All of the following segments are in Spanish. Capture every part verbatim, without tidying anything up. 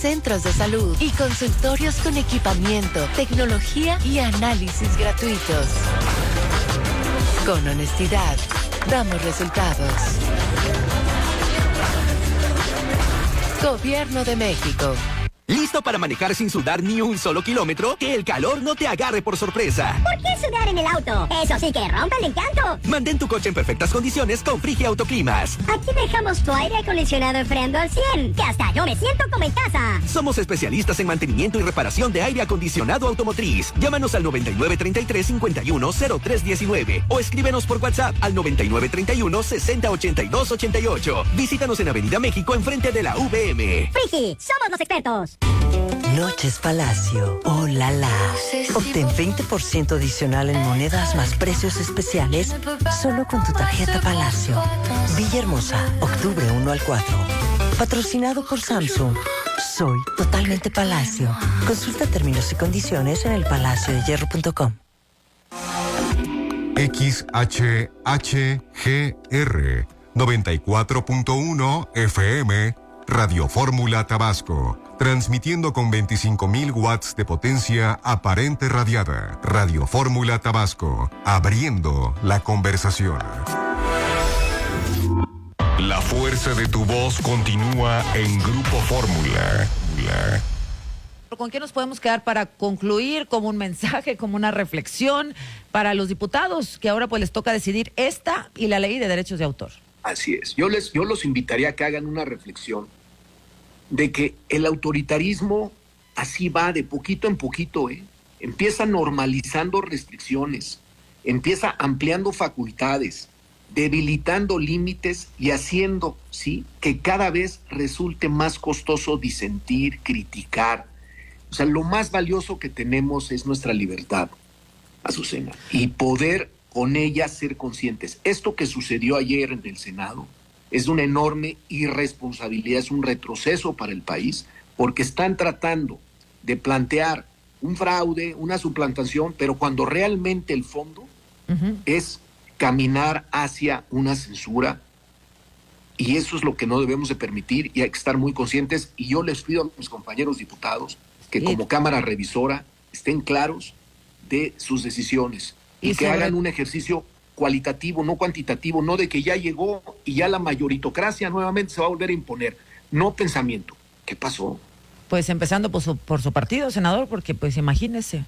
centros de salud y consultorios con equipamiento, tecnología y análisis gratuitos. Con honestidad, damos resultados. Gobierno de México. ¿Listo para manejar sin sudar ni un solo kilómetro? Que el calor no te agarre por sorpresa. ¿Por qué sudar en el auto? Eso sí que rompe el encanto. Mantén tu coche en perfectas condiciones con Frigia Autoclimas. Aquí dejamos tu aire acondicionado enfriando al cien, que hasta yo me siento como en casa. Somos especialistas en mantenimiento y reparación de aire acondicionado automotriz. Llámanos al noventa y nueve treinta y tres cincuenta y uno cero tres diecinueve o escríbenos por WhatsApp al noventa y nueve treinta y uno sesenta ochenta y dos ochenta y ocho. Visítanos en Avenida México enfrente de la U V M. Frigi, somos los expertos. Noches Palacio. ¡Oh, la la! Obtén veinte por ciento adicional en monedas más precios especiales solo con tu tarjeta Palacio. Villahermosa, octubre uno al cuatro. Patrocinado por Samsung. Soy totalmente Palacio. Consulta términos y condiciones en el palacio de hierro punto com. X H H G R noventa y cuatro punto uno F M Radio Fórmula Tabasco, transmitiendo con veinticinco mil watts de potencia aparente radiada. Radio Fórmula Tabasco, abriendo la conversación. La fuerza de tu voz continúa en Grupo Fórmula. ¿Con qué nos podemos quedar para concluir, como un mensaje, como una reflexión para los diputados que ahora pues les toca decidir esta y la ley de derechos de autor? Así es. Yo les, yo los invitaría a que hagan una reflexión de que el autoritarismo así va de poquito en poquito, ¿eh? Empieza normalizando restricciones, empieza ampliando facultades, debilitando límites y haciendo, ¿sí?, que cada vez resulte más costoso disentir, criticar. O sea, lo más valioso que tenemos es nuestra libertad, Azucena, y poder con ella ser conscientes. Esto que sucedió ayer en el Senado es una enorme irresponsabilidad, es un retroceso para el país, porque están tratando de plantear un fraude, una suplantación, pero cuando realmente el fondo uh-huh. es caminar hacia una censura, y eso es lo que no debemos de permitir, y hay que estar muy conscientes, y yo les pido a mis compañeros diputados que como Cámara Revisora estén claros de sus decisiones, y, y que sobre... hagan un ejercicio cualitativo, no cuantitativo, no de que ya llegó y ya la mayoritocracia nuevamente se va a volver a imponer, no pensamiento. ¿Qué pasó? Pues empezando por su, por su partido, senador, porque pues imagínese.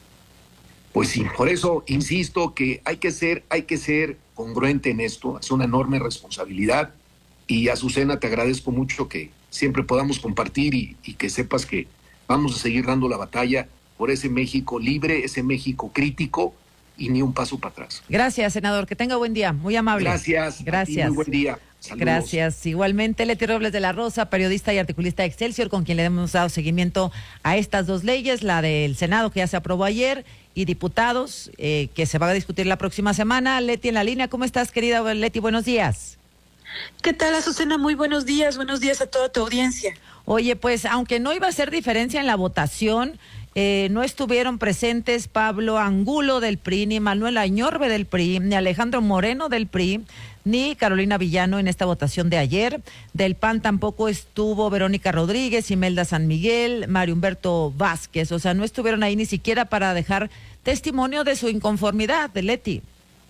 Pues sí, por eso insisto que hay que ser, hay que ser congruente en esto, es una enorme responsabilidad, y Azucena, te agradezco mucho que siempre podamos compartir y, y que sepas que vamos a seguir dando la batalla por ese México libre, ese México crítico, y ni un paso para atrás. Gracias, senador. Que tenga buen día. Muy amable. Gracias. Gracias. Muy buen día. Saludos. Gracias. Igualmente, Leti Robles de la Rosa, periodista y articulista de Excelsior, con quien le hemos dado seguimiento a estas dos leyes, la del Senado que ya se aprobó ayer y diputados eh, que se va a discutir la próxima semana. Leti en la línea. ¿Cómo estás, querida Leti? Buenos días. ¿Qué tal, Azucena? Muy buenos días. Buenos días a toda tu audiencia. Oye, pues aunque no iba a ser diferencia en la votación, Eh, no estuvieron presentes Pablo Angulo del P R I, ni Manuel Añorbe del P R I, ni Alejandro Moreno del P R I, ni Carolina Villano en esta votación de ayer. Del P A N tampoco estuvo Verónica Rodríguez, Imelda San Miguel, Mario Humberto Vázquez. O sea, no estuvieron ahí ni siquiera para dejar testimonio de su inconformidad, de Leti.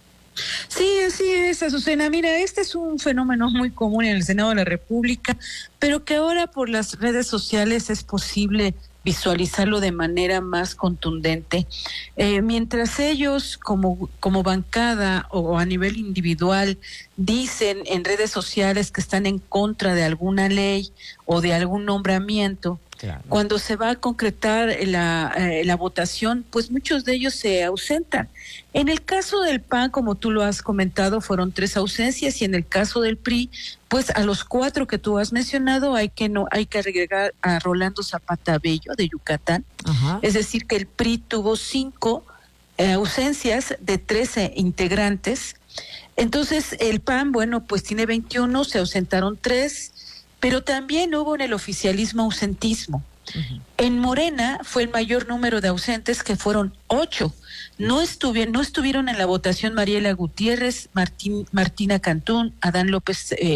Sí, así es, Azucena. Mira, este es un fenómeno muy común en el Senado de la República, pero que ahora por las redes sociales es posible visualizarlo de manera más contundente. Eh, mientras ellos como, como bancada o a nivel individual dicen en redes sociales que están en contra de alguna ley o de algún nombramiento, claro, cuando se va a concretar la, eh, la votación, pues muchos de ellos se ausentan. En el caso del P A N, como tú lo has comentado, fueron tres ausencias, y en el caso del P R I, pues a los cuatro que tú has mencionado hay que no hay que agregar a Rolando Zapata Bello de Yucatán. Ajá. Es decir, que el P R I tuvo cinco eh, ausencias de trece integrantes. Entonces el P A N, bueno, pues tiene veintiuno, se ausentaron tres, pero también hubo en el oficialismo ausentismo. Uh-huh. En Morena fue el mayor número de ausentes, que fueron ocho. No estuvieron, no estuvieron en la votación Mariela Gutiérrez, Martín, Martina Cantún, Adán López eh,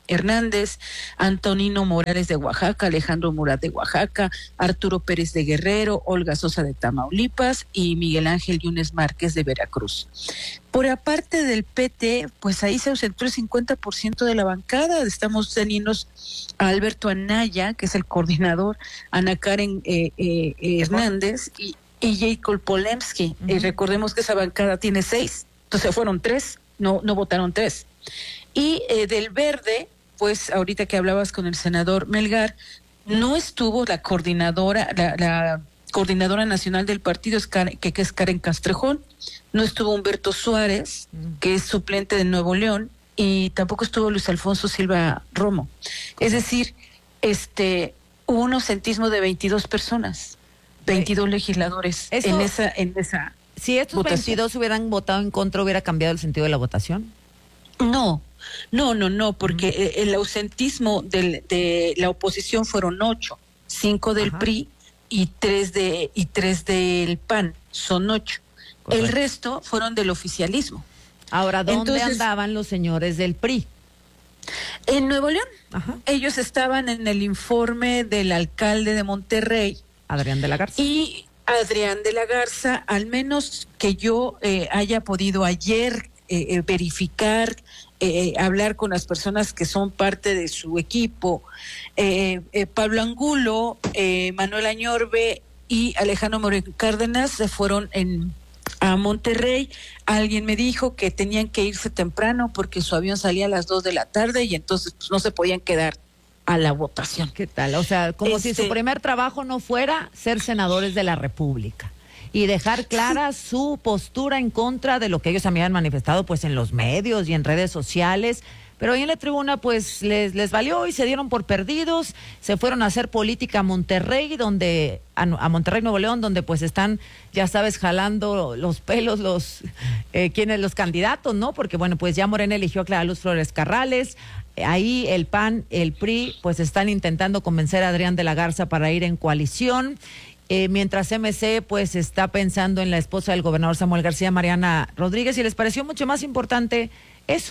Hernández, Antonino Morales de Oaxaca, Alejandro Murat de Oaxaca, Arturo Pérez de Guerrero, Olga Sosa de Tamaulipas y Miguel Ángel Yunes Márquez de Veracruz. Por aparte del P T, pues ahí se ausentó el cincuenta por ciento de la bancada. Estamos teniendo a Alberto Anaya, que es el coordinador, Ana Karen eh, eh, Hernández y, y Jacob Polemski. Uh-huh. Eh, recordemos que esa bancada tiene seis, entonces fueron tres, no, no votaron tres. Y eh, del Verde, pues ahorita que hablabas con el senador Melgar, no estuvo la coordinadora, la, la coordinadora nacional del partido, que, que es Karen Castrejón, no estuvo Humberto Suárez, que es suplente de Nuevo León, y tampoco estuvo Luis Alfonso Silva Romo. Es decir, este hubo un ausentismo de veintidós personas, veintidós legisladores Eso, en esa en esa Si estos votación. veintidós hubieran votado en contra, ¿hubiera cambiado el sentido de la votación? No, no, no, no, porque mm. el ausentismo del, de la oposición fueron ocho, cinco del Ajá. P R I y tres de y tres del P A N, son ocho. Correcto. El resto fueron del oficialismo. Ahora, ¿dónde Entonces, andaban los señores del P R I? En Nuevo León. Ajá. Ellos estaban en el informe del alcalde de Monterrey, Adrián de la Garza. Y Adrián de la Garza, al menos que yo eh, haya podido ayer eh, eh, verificar, eh, hablar con las personas que son parte de su equipo, eh, eh, Pablo Angulo, eh, Manuel Añorbe y Alejandro Moreno Cárdenas se fueron en a Monterrey. Alguien me dijo que tenían que irse temprano porque su avión salía a las dos de la tarde y entonces pues, no se podían quedar a la votación. ¿Qué tal? O sea, como este... si su primer trabajo no fuera ser senadores de la República y dejar clara sí. su postura en contra de lo que ellos habían manifestado pues en los medios y en redes sociales. Pero ahí en la tribuna pues les les valió y se dieron por perdidos, se fueron a hacer política a Monterrey, donde a, a Monterrey, Nuevo León, donde pues están, ya sabes, jalando los pelos los eh, quienes los candidatos, ¿no? Porque bueno, pues ya Morena eligió a Clara Luz Flores Carrales, ahí el P A N, el P R I, pues están intentando convencer a Adrián de la Garza para ir en coalición. Eh, mientras M C pues está pensando en la esposa del gobernador Samuel García, Mariana Rodríguez, y les pareció mucho más importante eso.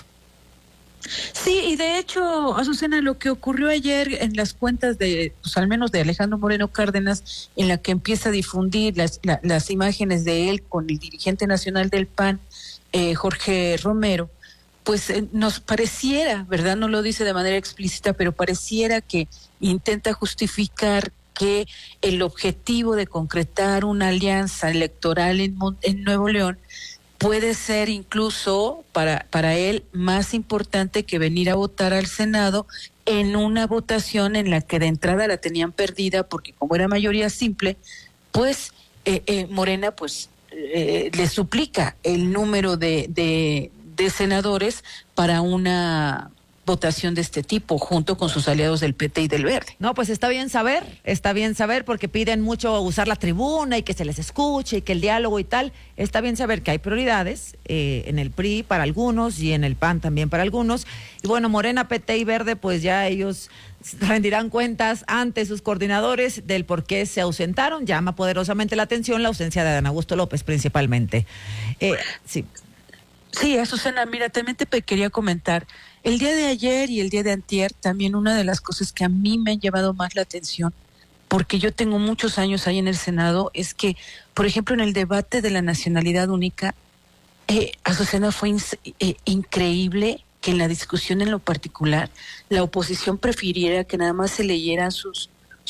Sí, y de hecho, Azucena, lo que ocurrió ayer en las cuentas de, pues al menos de Alejandro Moreno Cárdenas, en la que empieza a difundir las, la, las imágenes de él con el dirigente nacional del P A N, eh, Jorge Romero, pues eh, nos pareciera, ¿verdad? No lo dice de manera explícita, pero pareciera que intenta justificar que el objetivo de concretar una alianza electoral en, en Nuevo León puede ser incluso para, para él más importante que venir a votar al Senado en una votación en la que de entrada la tenían perdida porque como era mayoría simple, pues eh, eh, Morena pues eh, le suplica el número de, de, de senadores para una votación de este tipo, junto con sus aliados del P T y del Verde. No, pues está bien saber, está bien saber, porque piden mucho usar la tribuna y que se les escuche y que el diálogo y tal. Está bien saber que hay prioridades eh, en el P R I para algunos y en el P A N también para algunos. Y bueno, Morena, P T y Verde, pues ya ellos rendirán cuentas ante sus coordinadores del por qué se ausentaron. Llama poderosamente la atención la ausencia de Adán Augusto López principalmente. Eh, sí. Sí, Azucena, mira, también te quería comentar. El día de ayer y el día de antier, también una de las cosas que a mí me han llevado más la atención, porque yo tengo muchos años ahí en el Senado, es que, por ejemplo, en el debate de la nacionalidad única, eh, Azucena, fue in, eh, increíble que en la discusión en lo particular, la oposición prefiriera que nada más se leyeran sus,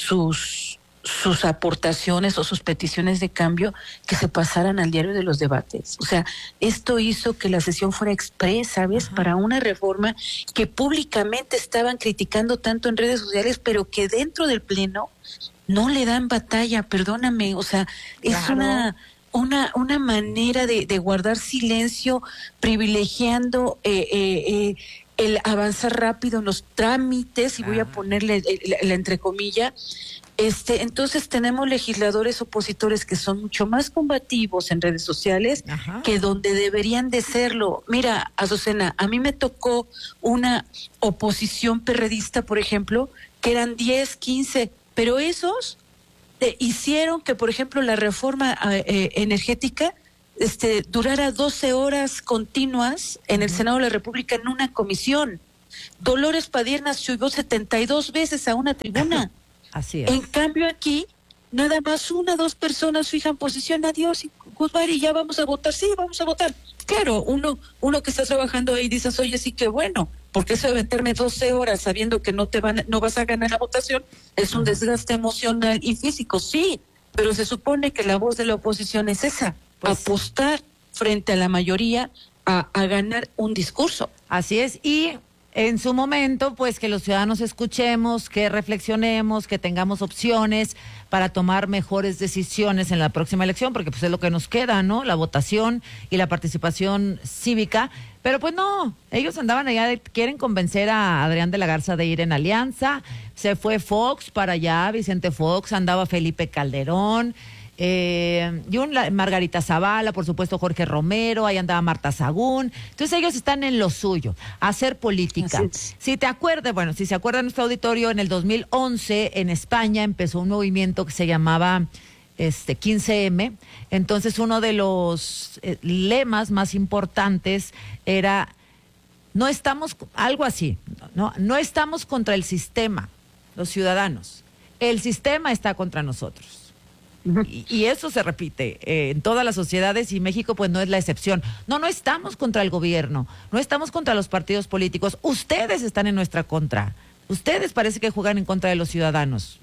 sus, sus aportaciones o sus peticiones de cambio que se pasaran al diario de los debates. O sea, esto hizo que la sesión fuera express, ¿sabes? Ajá. Para una reforma que públicamente estaban criticando tanto en redes sociales, pero que dentro del Pleno no le dan batalla, perdóname. O sea, claro. es una... una una manera de, de guardar silencio, privilegiando eh, eh, eh, el avanzar rápido en los trámites, y voy a ponerle la, la entrecomilla. Este, entonces tenemos legisladores opositores que son mucho más combativos en redes sociales Ajá. que donde deberían de serlo. Mira, Azucena, a mí me tocó una oposición perredista, por ejemplo, que eran diez, quince, pero esos eh, hicieron que, por ejemplo, la reforma eh, energética este, durara doce horas continuas en el Senado de la República en una comisión. Dolores Padierna subió setenta y dos veces a una tribuna. Así es. En cambio aquí, nada más una, dos personas fijan posición, adiós, y goodbye, y ya vamos a votar, sí, vamos a votar. Claro, uno, uno que está trabajando ahí dices, oye, sí, qué bueno, porque eso de meterme doce horas sabiendo que no te van, no vas a ganar la votación, es un desgaste emocional y físico, sí, pero se supone que la voz de la oposición es esa, pues, apostar frente a la mayoría a, a ganar un discurso. Así es, y en su momento, pues que los ciudadanos escuchemos, que reflexionemos, que tengamos opciones para tomar mejores decisiones en la próxima elección, porque pues es lo que nos queda, ¿no? La votación y la participación cívica. Pero pues no, ellos andaban allá, de, quieren convencer a Adrián de la Garza de ir en alianza. Se fue Fox para allá, Vicente Fox, andaba Felipe Calderón. Eh, y un, la, Margarita Zavala, por supuesto Jorge Romero, ahí andaba Marta Sagún. Entonces ellos están en lo suyo, hacer política. Si te acuerdas, bueno, si se acuerda nuestro auditorio, en el dos mil once en España empezó un movimiento que se llamaba este quince eme. Entonces uno de los eh, lemas más importantes era: no estamos, algo así, no, no estamos contra el sistema, los ciudadanos, el sistema está contra nosotros. Y, y eso se repite eh, en todas las sociedades, y México pues no es la excepción. No, no estamos contra el gobierno, no estamos contra los partidos políticos, ustedes están en nuestra contra, ustedes parece que juegan en contra de los ciudadanos.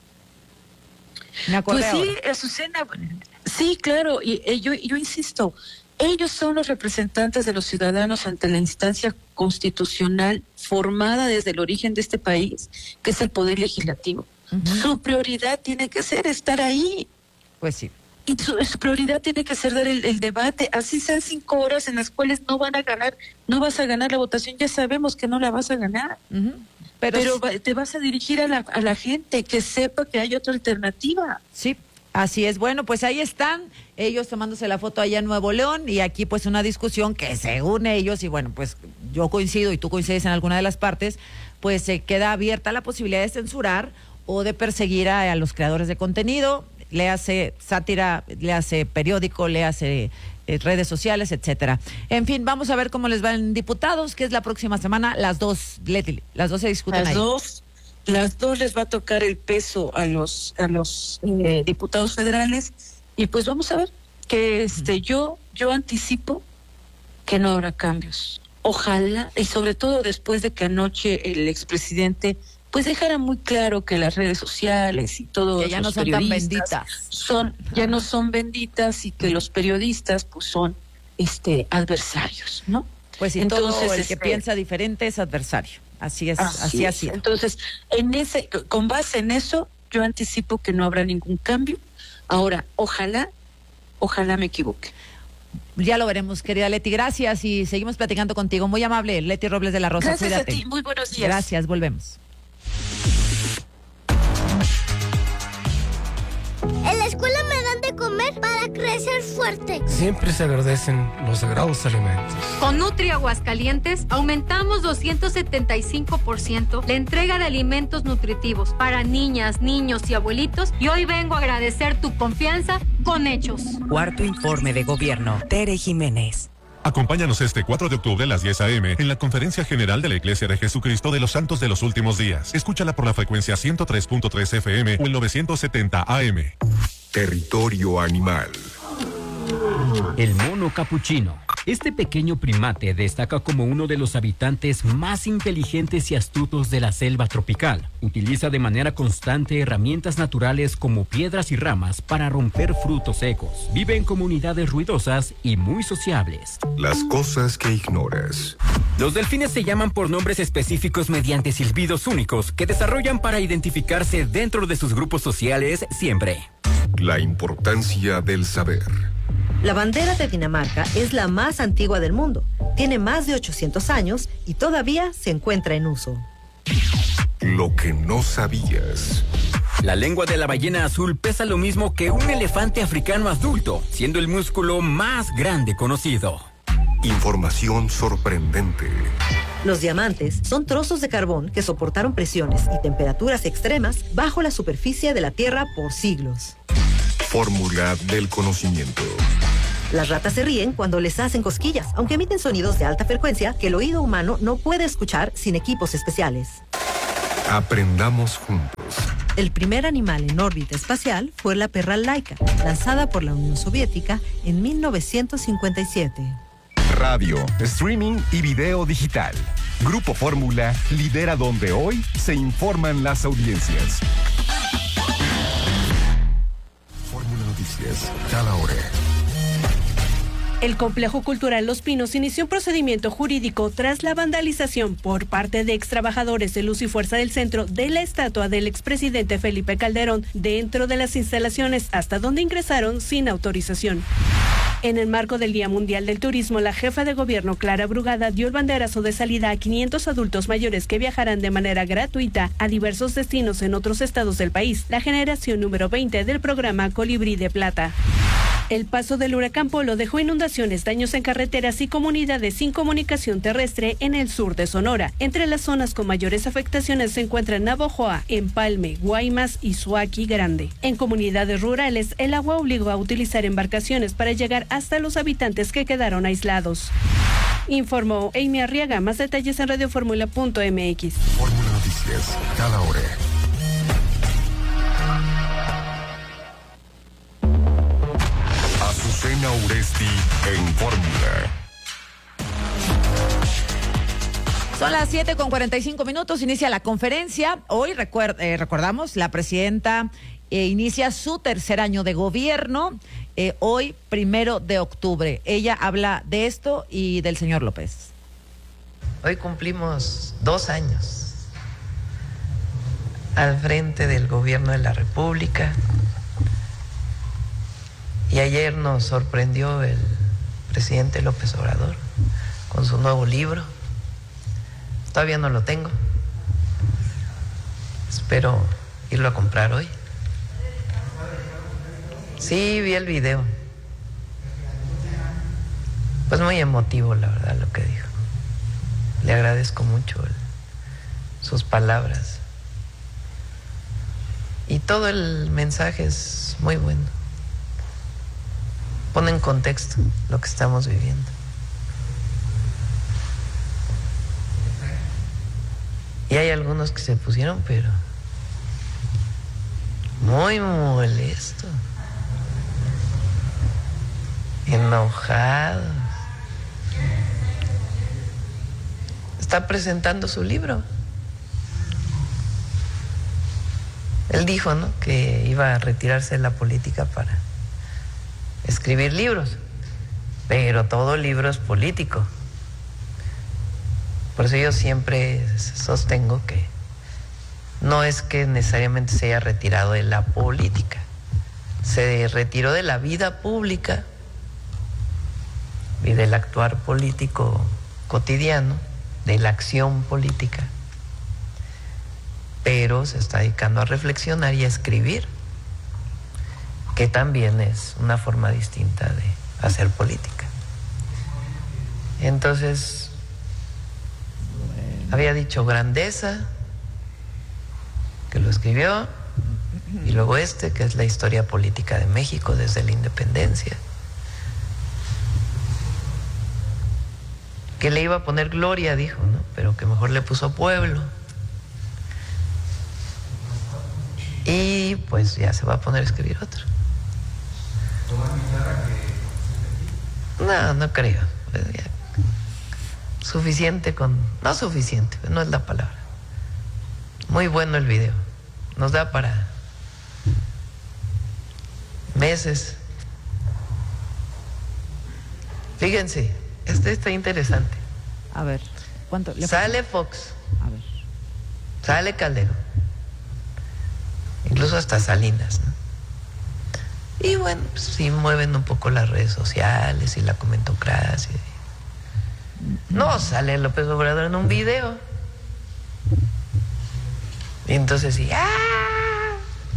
Me acordé pues sí, ahora. Azucena, sí, claro, y, y yo, yo insisto, ellos son los representantes de los ciudadanos ante la instancia constitucional formada desde el origen de este país, que es el Poder Legislativo. Uh-huh. Su prioridad tiene que ser estar ahí. Pues sí. Y su, su prioridad tiene que ser dar el, el debate, así sean cinco horas en las cuales no van a ganar, no vas a ganar la votación, ya sabemos que no la vas a ganar. Uh-huh. Pero, Pero va, te vas a dirigir a la, a la gente que sepa que hay otra alternativa. Sí, así es. Bueno, pues ahí están ellos tomándose la foto allá en Nuevo León, y aquí pues una discusión que según ellos, y bueno, pues yo coincido y tú coincides en alguna de las partes, pues se eh, queda abierta la posibilidad de censurar o de perseguir a, a los creadores de contenido, le hace sátira, le hace periódico, le hace eh, redes sociales, etcétera. En fin, vamos a ver cómo les va en diputados, que es la próxima semana, las dos, Leti, las dos se discuten las ahí. Dos, las dos les va a tocar el peso a los a los eh, diputados federales, y pues vamos a ver que este yo yo anticipo que no habrá cambios. Ojalá, y sobre todo después de que anoche el expresidente pues dejara muy claro que las redes sociales y todo, que ya no son tan benditas, son ya no son benditas, y que los periodistas pues son este adversarios, ¿no? Pues sí, entonces todo el este, que piensa diferente es adversario. Así es, así, así ha sido. Entonces, en ese, con base en eso, yo anticipo que no habrá ningún cambio. Ahora, ojalá, ojalá me equivoque. Ya lo veremos, querida Leti. Gracias, y seguimos platicando contigo. Muy amable, Leti Robles de la Rosa. Gracias. Cuídate. A ti, muy buenos días. Gracias, volvemos. En la escuela me dan de comer para crecer fuerte. Siempre se agradecen los sagrados alimentos. Con Nutri Aguascalientes aumentamos doscientos setenta y cinco por ciento la entrega de alimentos nutritivos para niñas, niños y abuelitos, y hoy vengo a agradecer tu confianza con hechos. Cuarto informe de gobierno. Tere Jiménez. Acompáñanos este cuatro de octubre a las diez a eme en la Conferencia General de la Iglesia de Jesucristo de los Santos de los Últimos Días. Escúchala por la frecuencia ciento tres punto tres efe eme o el novecientos setenta a eme. Territorio animal. El mono capuchino. Este pequeño primate destaca como uno de los habitantes más inteligentes y astutos de la selva tropical. Utiliza de manera constante herramientas naturales como piedras y ramas para romper frutos secos. Vive en comunidades ruidosas y muy sociables. Las cosas que ignoras. Los delfines se llaman por nombres específicos mediante silbidos únicos que desarrollan para identificarse dentro de sus grupos sociales siempre. La importancia del saber. La bandera de Dinamarca es la más antigua del mundo. Tiene más de ochocientos años y todavía se encuentra en uso. Lo que no sabías. La lengua de la ballena azul pesa lo mismo que un elefante africano adulto, siendo el músculo más grande conocido. Información sorprendente. Los diamantes son trozos de carbón que soportaron presiones y temperaturas extremas bajo la superficie de la Tierra por siglos. Fórmula del conocimiento. Las ratas se ríen cuando les hacen cosquillas, aunque emiten sonidos de alta frecuencia que el oído humano no puede escuchar sin equipos especiales. Aprendamos juntos. El primer animal en órbita espacial fue la perra Laika, lanzada por la Unión Soviética en mil novecientos cincuenta y siete. Radio, streaming y video digital. Grupo Fórmula lidera donde hoy se informan las audiencias. Fórmula Noticias, cada hora. El Complejo Cultural Los Pinos inició un procedimiento jurídico tras la vandalización por parte de extrabajadores de Luz y Fuerza del Centro de la estatua del expresidente Felipe Calderón dentro de las instalaciones, hasta donde ingresaron sin autorización. En el marco del Día Mundial del Turismo, la jefa de gobierno Clara Brugada dio el banderazo de salida a quinientos adultos mayores que viajarán de manera gratuita a diversos destinos en otros estados del país, la generación número veinte del programa Colibrí de Plata. El paso del huracán Polo dejó inundaciones, daños en carreteras y comunidades sin comunicación terrestre en el sur de Sonora. Entre las zonas con mayores afectaciones se encuentran Navojoa, Empalme, Guaymas y Suaqui Grande. En comunidades rurales, el agua obligó a utilizar embarcaciones para llegar hasta los habitantes que quedaron aislados. Informó Amy Arriaga. Más detalles en radioformula punto m x. Fórmula Noticias, cada hora. Azucena Uresti en Fórmula. Son las siete con cuarenta y cinco minutos, inicia la conferencia. Hoy recuer- eh, recordamos, la presidenta eh, inicia su tercer año de gobierno, eh, hoy primero de octubre. Ella habla de esto y del señor López. Hoy cumplimos dos años al frente del gobierno de la República. Y ayer nos sorprendió el presidente López Obrador con su nuevo libro. Todavía no lo tengo. Espero irlo a comprar hoy. Sí, vi el video. Pues muy emotivo, la verdad, lo que dijo. Le agradezco mucho el, sus palabras. Y todo el mensaje es muy bueno. Pone en contexto lo que estamos viviendo. Y hay algunos que se pusieron, pero muy molestos, enojados. Está presentando su libro. Él dijo, ¿no?, que iba a retirarse de la política para escribir libros, pero todo libro es político. Por eso yo siempre sostengo que no es que necesariamente se haya retirado de la política, se retiró de la vida pública y del actuar político cotidiano, de la acción política, pero se está dedicando a reflexionar y a escribir, que también es una forma distinta de hacer política. Entonces, había dicho Grandeza, que lo escribió, y luego este, que es la historia política de México desde la independencia, que le iba a poner Gloria, dijo, ¿no?, pero que mejor le puso Pueblo. Y pues ya se va a poner a escribir otro. No, no creo. Suficiente con... No suficiente, no es la palabra. Muy bueno el video. Nos da para meses. Fíjense, este está interesante. A ver, ¿cuánto? Le Sale Fox. A ver. Sale Calderón. Incluso hasta Salinas, ¿no? Y bueno, pues sí mueven un poco las redes sociales y la comentocracia. No, sale López Obrador en un video. Y entonces sí, ¡ah!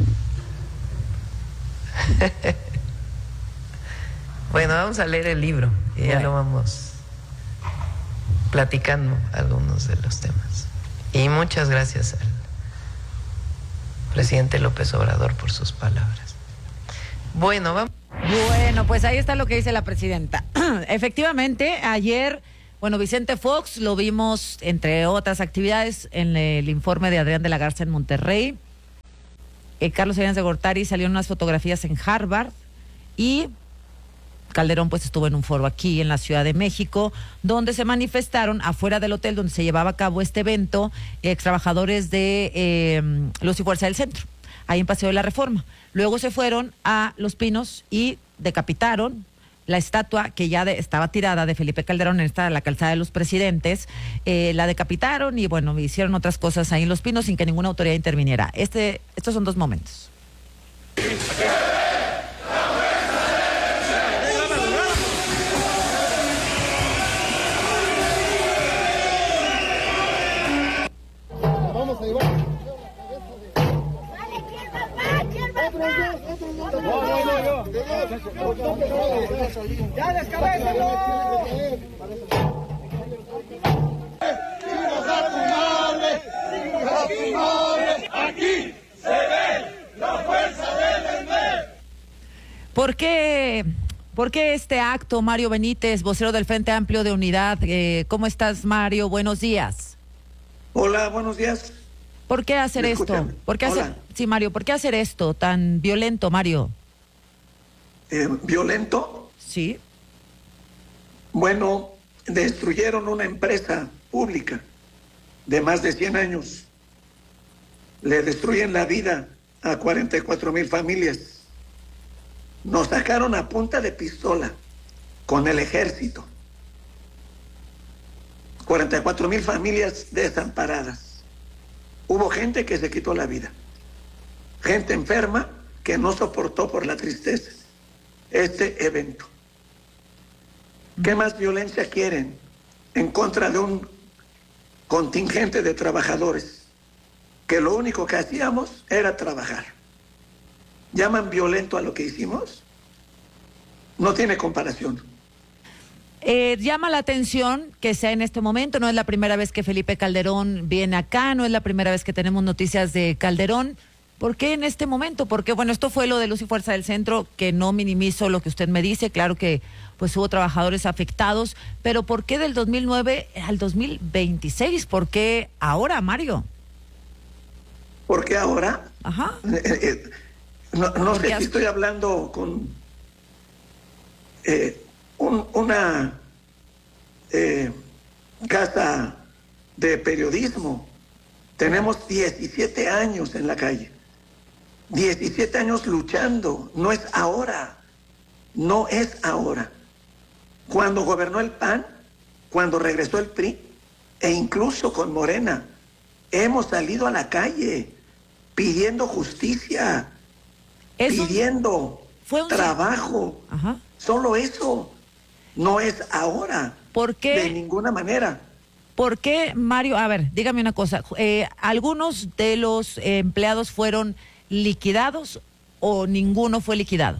Bueno, vamos a leer el libro y ya lo vamos platicando algunos de los temas. Y muchas gracias al presidente López Obrador por sus palabras. Bueno, vamos. Bueno, pues ahí está lo que dice la presidenta. Efectivamente, ayer, bueno, Vicente Fox lo vimos, entre otras actividades, en el informe de Adrián de la Garza en Monterrey. Eh, Carlos Salinas de Gortari salió en unas fotografías en Harvard y Calderón pues estuvo en un foro aquí en la Ciudad de México, donde se manifestaron afuera del hotel donde se llevaba a cabo este evento, ex trabajadores de eh, Luz y Fuerza del Centro, ahí en Paseo de la Reforma. Luego se fueron a Los Pinos y decapitaron la estatua que ya de, estaba tirada de Felipe Calderón en esta, la calzada de los presidentes, eh, la decapitaron y bueno, hicieron otras cosas ahí en Los Pinos sin que ninguna autoridad interviniera. Este, estos son dos momentos. ¡Ya descabézalo! Aquí se ve la fuerza del M E F. ¿Por qué, ¿Por qué este acto, Mario Benítez, vocero del Frente Amplio de Unidad? Eh, ¿Cómo estás, Mario? Buenos días. Hola, buenos días. ¿Por qué hacer esto? ¿Por qué hacer, sí, Mario, ¿por qué hacer esto tan violento, Mario? Eh, ¿Violento? Sí. Bueno, destruyeron una empresa pública de más de cien años. Le destruyen la vida a cuarenta y cuatro mil familias. Nos sacaron a punta de pistola con el ejército. cuarenta y cuatro mil familias desamparadas. Hubo gente que se quitó la vida. Gente enferma que no soportó por la tristeza este evento. ¿Qué más violencia quieren en contra de un contingente de trabajadores que lo único que hacíamos era trabajar? ¿Llaman violento a lo que hicimos? No tiene comparación. Eh, llama la atención que sea en este momento, no es la primera vez que Felipe Calderón viene acá, no es la primera vez que tenemos noticias de Calderón. ¿Por qué en este momento? Porque, bueno, esto fue lo de Luz y Fuerza del Centro, que no minimizo lo que usted me dice, claro que pues hubo trabajadores afectados, pero ¿por qué del dos mil nueve al dos mil veintiséis? ¿Por qué ahora, Mario? ¿Por qué ahora? Ajá. Eh, eh, no no sé si estoy hablando con eh, un, una eh, casa de periodismo. Tenemos diecisiete años en la calle. diecisiete años luchando. No es ahora. No es ahora. Cuando gobernó el P A N, cuando regresó el P R I, e incluso con Morena, hemos salido a la calle pidiendo justicia, eso pidiendo fue un... trabajo. Ajá. Solo eso. No es ahora. ¿Por qué? De ninguna manera. ¿Por qué, Mario? A ver, dígame una cosa. Eh, ¿Algunos de los eh, empleados fueron liquidados o ninguno fue liquidado?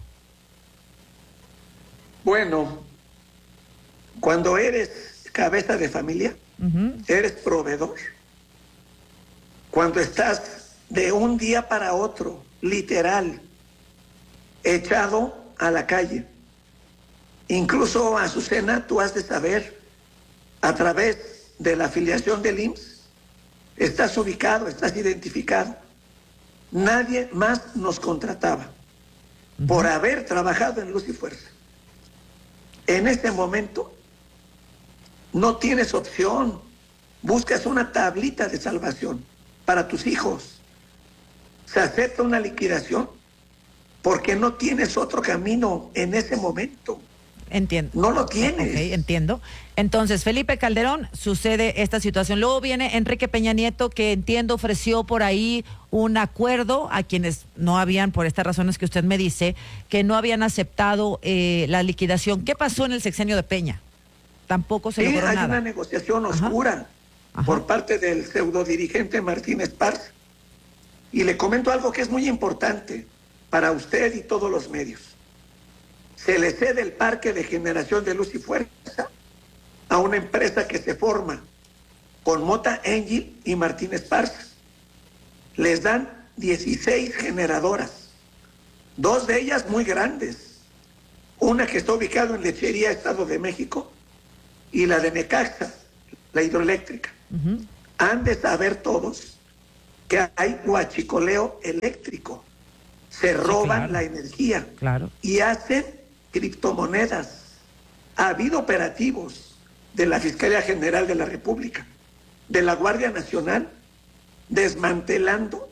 Bueno, cuando eres cabeza de familia, uh-huh. eres proveedor. Cuando estás de un día para otro, literal, echado a la calle. Incluso, Azucena, tú has de saber, a través de la afiliación del I M S S, estás ubicado, estás identificado. Nadie más nos contrataba uh-huh. por haber trabajado en Luz y Fuerza. En este momento no tienes opción. Buscas una tablita de salvación para tus hijos. Se acepta una liquidación porque no tienes otro camino en ese momento. Entiendo. No lo tienes. Okay, entiendo. Entonces, Felipe Calderón, sucede esta situación. Luego viene Enrique Peña Nieto, que entiendo ofreció por ahí un acuerdo a quienes no habían, por estas razones que usted me dice, que no habían aceptado eh, la liquidación. ¿Qué pasó en el sexenio de Peña? Tampoco se sí, logró hay nada. Una negociación oscura Ajá. Ajá. por parte del pseudodirigente Martín Esparza. Y le comento algo que es muy importante para usted y todos los medios. Se le cede el parque de generación de Luz y Fuerza a una empresa que se forma con Mota Engil y Martín Esparza. Les dan dieciséis generadoras, Dos de ellas muy grandes. Una que está ubicada en Lechería, Estado de México, y la de Necaxa, la hidroeléctrica. Uh-huh. Han de saber todos que hay huachicoleo eléctrico. Se roban sí, claro. la energía claro. y hacen criptomonedas. Ha habido operativos de la Fiscalía General de la República, de la Guardia Nacional, desmantelando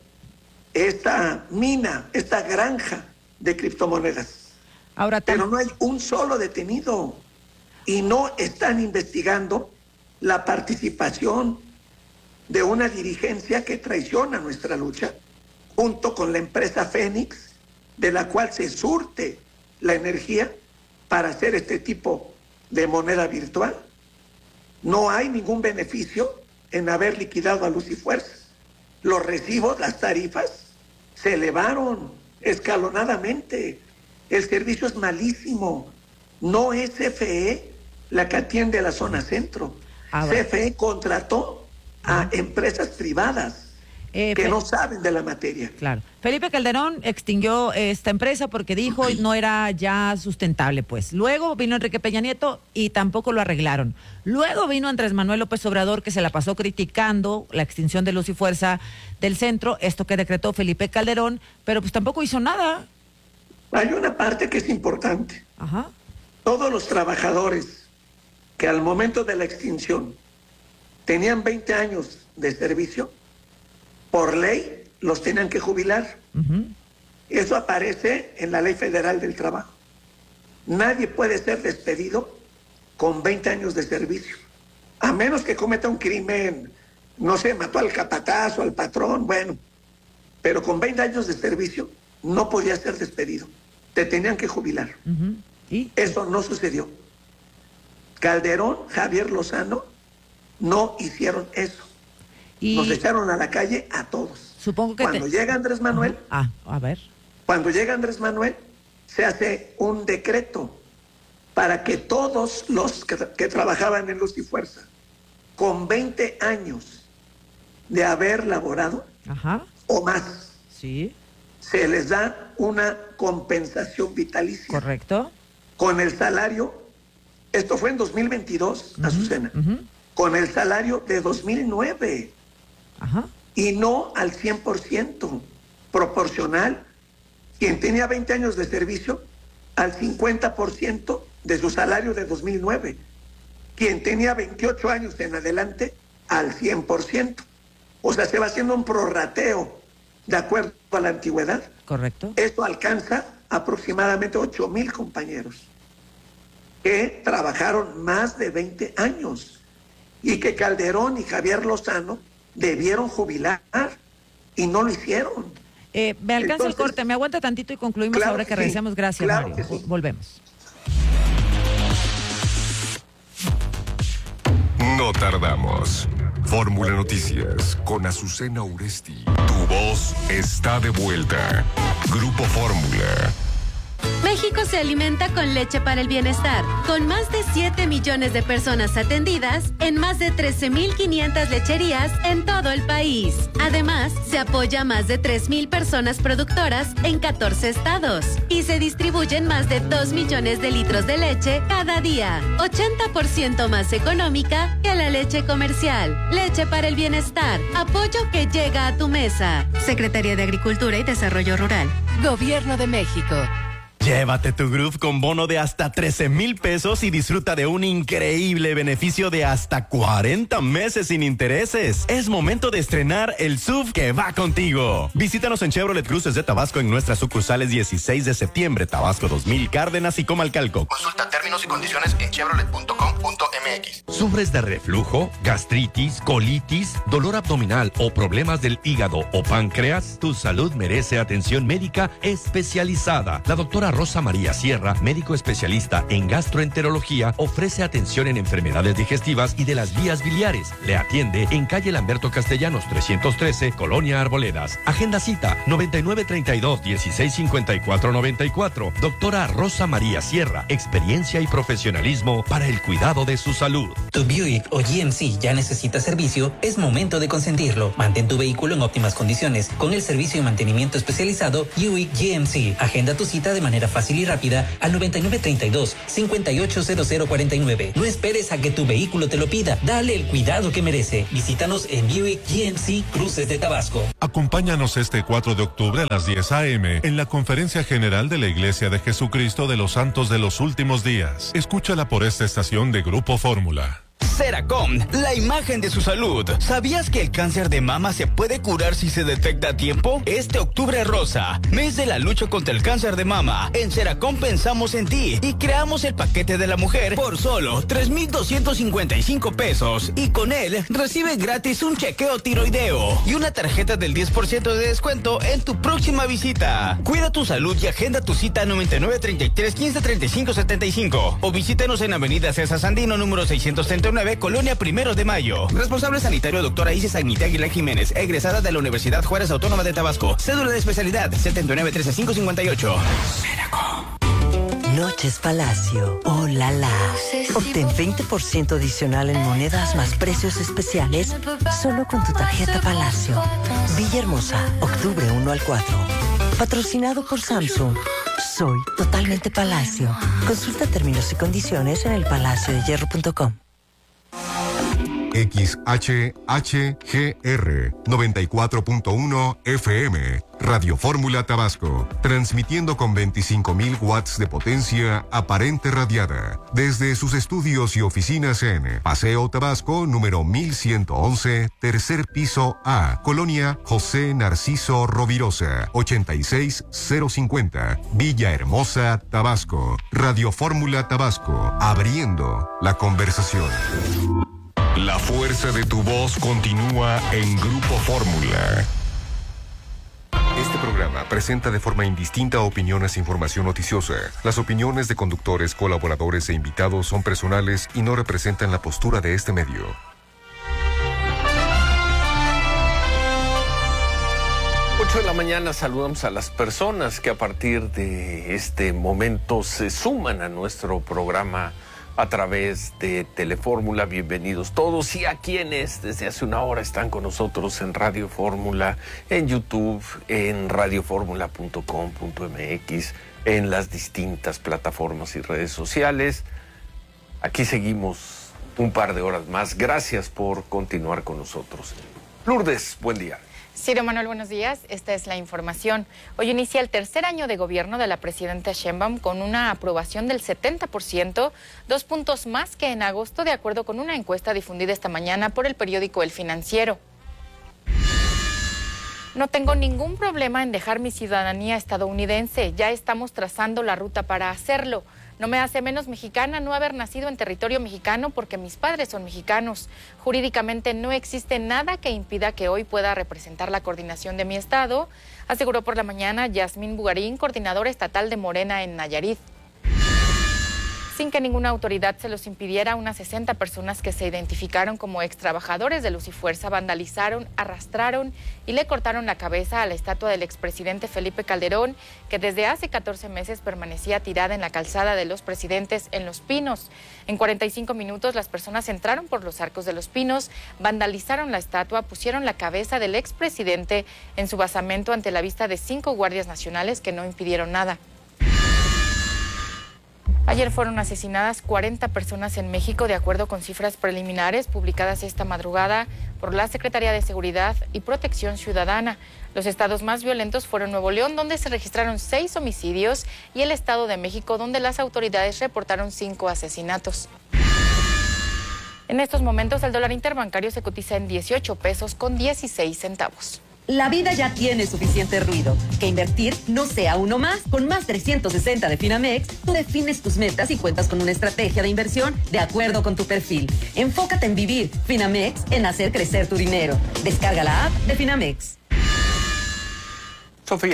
esta mina, esta granja de criptomonedas. Ahora, Pero no hay un solo detenido y no están investigando la participación de una dirigencia que traiciona nuestra lucha, junto con la empresa Fénix, de la cual se surte la energía para hacer este tipo de moneda virtual. No hay ningún beneficio en haber liquidado a Luz y Fuerza. Los recibos, las tarifas, se elevaron escalonadamente. El servicio es malísimo. No es C F E la que atiende la zona centro. Ah, bueno. C F E contrató a empresas privadas eh, que Fe- no saben de la materia. Claro. Felipe Calderón extinguió esta empresa porque dijo no era ya sustentable, pues. Luego vino Enrique Peña Nieto y tampoco lo arreglaron. Luego vino Andrés Manuel López Obrador, que se la pasó criticando la extinción de Luz y Fuerza del centro, esto que decretó Felipe Calderón, pero pues tampoco hizo nada. Hay una parte que es importante. Ajá. Todos los trabajadores que al momento de la extinción tenían veinte años de servicio, por ley los tenían que jubilar. Uh-huh. Eso aparece en la Ley Federal del Trabajo. Nadie puede ser despedido con veinte años de servicio, a menos que cometa un crimen, no sé, mató al capataz o al patrón, bueno, pero con veinte años de servicio no podía ser despedido, te tenían que jubilar. Uh-huh. ¿Y? Eso no sucedió. Calderón, Javier Lozano no hicieron eso. Y nos echaron a la calle a todos. Supongo que cuando te... llega Andrés Manuel, uh-huh. ah, a ver. Cuando llega Andrés Manuel, se hace un decreto para que todos los que, que trabajaban en Luz y Fuerza, con veinte años de haber laborado, Ajá. o más, sí. se les da una compensación vitalicia. Correcto. Con el salario, esto fue en dos mil veintidós, uh-huh. Azucena, uh-huh. con el salario de dos mil nueve. Ajá. Y no al cien por ciento, proporcional. Quien tenía veinte años de servicio, al cincuenta por ciento de su salario de dos mil nueve. Quien tenía veintiocho años en adelante, al cien por ciento. O sea, se va haciendo un prorrateo de acuerdo a la antigüedad. Correcto. Esto alcanza aproximadamente ocho mil compañeros que trabajaron más de veinte años y que Calderón y Javier Lozano debieron jubilar y no lo hicieron. Eh, me alcanza Entonces, el corte, me aguanta tantito y concluimos claro ahora que, que regresemos. Gracias, claro Mario. Sí. Volvemos. No tardamos. Fórmula Noticias con Azucena Uresti. Tu voz está de vuelta. Grupo Fórmula. México se alimenta con leche para el bienestar, con más de siete millones de personas atendidas en más de trece mil quinientas lecherías en todo el país. Además, se apoya a más de tres mil personas productoras en catorce estados y se distribuyen más de dos millones de litros de leche cada día, ochenta por ciento más económica que la leche comercial. Leche para el bienestar, apoyo que llega a tu mesa. Secretaría de Agricultura y Desarrollo Rural. Gobierno de México. Llévate tu Groove con bono de hasta trece mil pesos y disfruta de un increíble beneficio de hasta cuarenta meses sin intereses. Es momento de estrenar el S U V que va contigo. Visítanos en Chevrolet Cruces de Tabasco en nuestras sucursales dieciséis de septiembre, Tabasco dos mil, Cárdenas y Comalcalco. Consulta términos y condiciones en chevrolet punto com punto m x. ¿Sufres de reflujo, gastritis, colitis, dolor abdominal o problemas del hígado o páncreas? Tu salud merece atención médica especializada. La doctora doctora Rosa María Sierra, médico especialista en gastroenterología, ofrece atención en enfermedades digestivas y de las vías biliares. Le atiende en calle Lamberto Castellanos trescientos trece, Colonia Arboledas. Agenda cita noventa y nueve treinta y dos, dieciséis cincuenta y cuatro noventa y cuatro. Doctora Rosa María Sierra, experiencia y profesionalismo para el cuidado de su salud. Tu Buick o G M C ya necesita servicio, es momento de consentirlo. Mantén tu vehículo en óptimas condiciones con el servicio de mantenimiento especializado Buick G M C. Agenda tu cita de manera fácil y rápida al noventa y nueve treinta y dos, cincuenta y ocho cero cero cuarenta y nueve. No esperes a que tu vehículo te lo pida. Dale el cuidado que merece. Visítanos en Buick G M C Cruces de Tabasco. Acompáñanos este cuatro de octubre a las diez a eme en la Conferencia General de la Iglesia de Jesucristo de los Santos de los Últimos Días. Escúchala por esta estación de Grupo Fórmula. Seracom, la imagen de su salud. ¿Sabías que el cáncer de mama se puede curar si se detecta a tiempo? Este octubre rosa, mes de la lucha contra el cáncer de mama. En Seracom pensamos en ti y creamos el paquete de la mujer por solo tres mil doscientos cincuenta y cinco pesos. Y con él recibe gratis un chequeo tiroideo y una tarjeta del diez por ciento de descuento en tu próxima visita. Cuida tu salud y agenda tu cita noventa y nueve treinta y tres, quince treinta y cinco setenta y cinco o visítanos en Avenida César Sandino número seiscientos treinta y nueve, Colonia Primero de Mayo. Responsable sanitario doctora Isis Agnita Aguilar Jiménez, egresada de la Universidad Juárez Autónoma de Tabasco. Cédula de especialidad setenta y nueve trece cinco cincuenta y ocho. Noches Palacio. Oh, la la. Obtén veinte por ciento adicional en monedas más precios especiales solo con tu tarjeta Palacio. Villahermosa, octubre uno al cuatro. Patrocinado por Samsung. Soy totalmente Palacio. Consulta términos y condiciones en el palacio de hierro punto com. X H H G R noventa y cuatro punto uno F M, Radio Fórmula Tabasco, transmitiendo con veinticinco mil watts de potencia aparente radiada, desde sus estudios y oficinas en Paseo Tabasco, número mil ciento once, tercer piso A, Colonia José Narciso Rovirosa, ochenta y seis cero cincuenta, Villahermosa, Tabasco. Radio Fórmula Tabasco, abriendo la conversación. La fuerza de tu voz continúa en Grupo Fórmula. Este programa presenta de forma indistinta opiniones e información noticiosa. Las opiniones de conductores, colaboradores e invitados son personales y no representan la postura de este medio. ocho de la mañana saludamos a las personas que a partir de este momento se suman a nuestro programa a través de Telefórmula. Bienvenidos todos, y a quienes desde hace una hora están con nosotros en Radio Fórmula, en YouTube, en radio fórmula punto com punto m x, en las distintas plataformas y redes sociales. Aquí seguimos un par de horas más. Gracias por continuar con nosotros. Lourdes, buen día. Ciro Manuel, buenos días. Esta es la información. Hoy inicia el tercer año de gobierno de la presidenta Sheinbaum con una aprobación del setenta por ciento, dos puntos más que en agosto, de acuerdo con una encuesta difundida esta mañana por el periódico El Financiero. No tengo ningún problema en dejar mi ciudadanía estadounidense. Ya estamos trazando la ruta para hacerlo. No me hace menos mexicana no haber nacido en territorio mexicano porque mis padres son mexicanos. Jurídicamente no existe nada que impida que hoy pueda representar la coordinación de mi estado, aseguró por la mañana Yasmín Bugarín, coordinadora estatal de Morena en Nayarit. Sin que ninguna autoridad se los impidiera, unas sesenta personas que se identificaron como ex trabajadores de Luz y Fuerza vandalizaron, arrastraron y le cortaron la cabeza a la estatua del expresidente Felipe Calderón, que desde hace catorce meses permanecía tirada en la calzada de los Presidentes en Los Pinos. En cuarenta y cinco minutos las personas entraron por los arcos de Los Pinos, vandalizaron la estatua, pusieron la cabeza del expresidente en su basamento ante la vista de cinco guardias nacionales que no impidieron nada. Ayer fueron asesinadas cuarenta personas en México, de acuerdo con cifras preliminares publicadas esta madrugada por la Secretaría de Seguridad y Protección Ciudadana. Los estados más violentos fueron Nuevo León, donde se registraron seis homicidios, y el Estado de México, donde las autoridades reportaron cinco asesinatos. En estos momentos, el dólar interbancario se cotiza en dieciocho pesos con dieciséis centavos. La vida ya tiene suficiente ruido. Que invertir no sea uno más. Con más trescientos sesenta de Finamex, tú defines tus metas y cuentas con una estrategia de inversión de acuerdo con tu perfil. Enfócate en vivir. Finamex, en hacer crecer tu dinero. Descarga la app de Finamex. Sofía.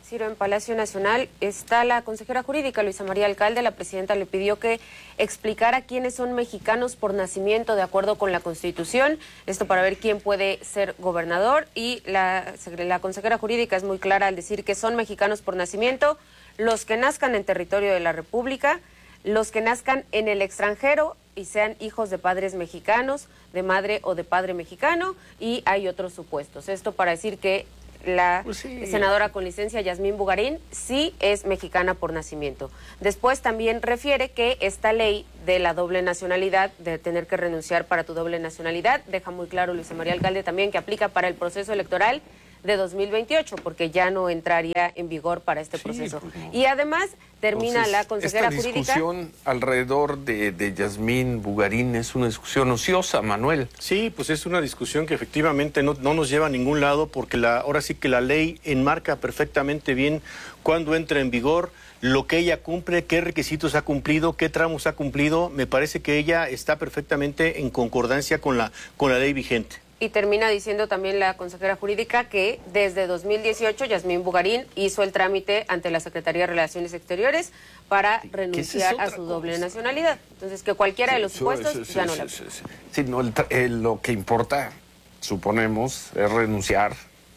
Ciro, en Palacio Nacional está la consejera jurídica Luisa María Alcalde. La presidenta le pidió que explicara quiénes son mexicanos por nacimiento de acuerdo con la Constitución, esto para ver quién puede ser gobernador, y la, la consejera jurídica es muy clara al decir que son mexicanos por nacimiento los que nazcan en territorio de la República, los que nazcan en el extranjero y sean hijos de padres mexicanos, de madre o de padre mexicano, y hay otros supuestos. Esto para decir que la pues sí. senadora con licencia Yasmín Bugarín sí es mexicana por nacimiento. Después también refiere que esta ley de la doble nacionalidad, de tener que renunciar para tu doble nacionalidad, deja muy claro Luisa María Alcalde también que aplica para el proceso electoral de dos mil veintiocho, porque ya no entraría en vigor para este proceso. Sí, pues no. Y además termina Entonces, la consejera esta jurídica. Esta discusión alrededor de, de Yasmín Bugarín es una discusión ociosa, Manuel. Sí, pues es una discusión que efectivamente no, no nos lleva a ningún lado, porque la, ahora sí que la ley enmarca perfectamente bien cuándo entra en vigor, lo que ella cumple, qué requisitos ha cumplido, qué tramos ha cumplido. Me parece que ella está perfectamente en concordancia con la, con la ley vigente. Y termina diciendo también la consejera jurídica que desde dos mil dieciocho Yasmín Bugarín hizo el trámite ante la Secretaría de Relaciones Exteriores para renunciar a su doble cosa? nacionalidad. Entonces, que cualquiera sí, de los supuestos sí, sí, ya sí, no la... Sí, sí. Sí, no, el, el, lo que importa, suponemos, es renunciar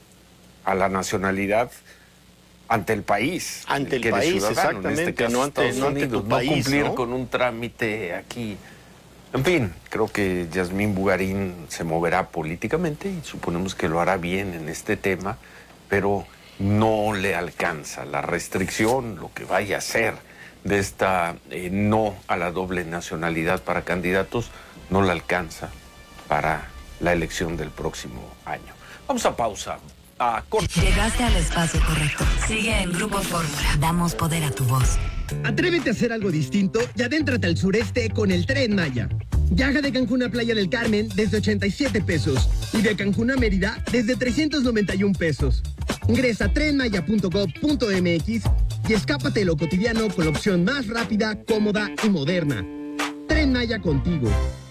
a la nacionalidad ante el país. Ante el, el país, ciudadano, exactamente, en este caso, no ante, Estados no ante Unidos, tu país, no cumplir ¿no? con un trámite aquí. En fin, creo que Yasmín Bugarín se moverá políticamente y suponemos que lo hará bien en este tema, pero no le alcanza la restricción, lo que vaya a hacer de esta eh, no a la doble nacionalidad para candidatos, no le alcanza para la elección del próximo año. Vamos a pausa. A Llegaste al espacio correcto. Sigue en Grupo Fórmula. Damos poder a tu voz. Atrévete a hacer algo distinto y adéntrate al sureste con el Tren Maya. Viaja de Cancún a Playa del Carmen desde ochenta y siete pesos y de Cancún a Mérida desde trescientos noventa y un pesos. Ingresa a tren maya punto gob punto m x y escápate de lo cotidiano con la opción más rápida, cómoda y moderna. Tren Maya contigo.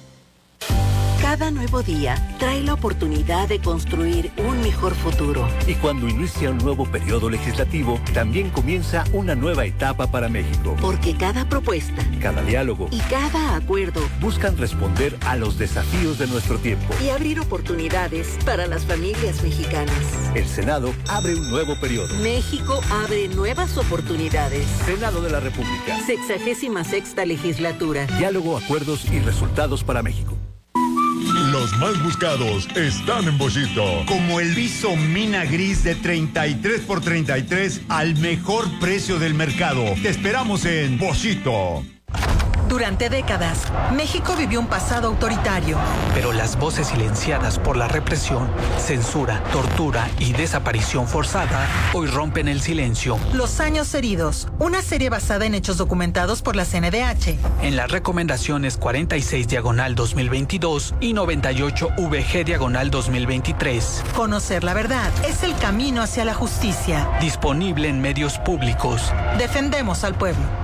Cada nuevo día trae la oportunidad de construir un mejor futuro. Y cuando inicia un nuevo periodo legislativo, también comienza una nueva etapa para México. Porque cada propuesta, cada diálogo y cada acuerdo buscan responder a los desafíos de nuestro tiempo y abrir oportunidades para las familias mexicanas. El Senado abre un nuevo periodo. México abre nuevas oportunidades. Senado de la República. Sexagésima sexta legislatura. Diálogo, acuerdos y resultados para México. Los más buscados están en Boschito. Como el viso mina gris de treinta y tres por treinta y tres al mejor precio del mercado. Te esperamos en Boschito. Durante décadas, México vivió un pasado autoritario. Pero las voces silenciadas por la represión, censura, tortura y desaparición forzada hoy rompen el silencio. Los años heridos, una serie basada en hechos documentados por la C N D H. En las recomendaciones cuarenta y seis diagonal dos mil veintidós y noventa y ocho V G diagonal dos mil veintitrés. Conocer la verdad es el camino hacia la justicia. Disponible en medios públicos. Defendemos al pueblo.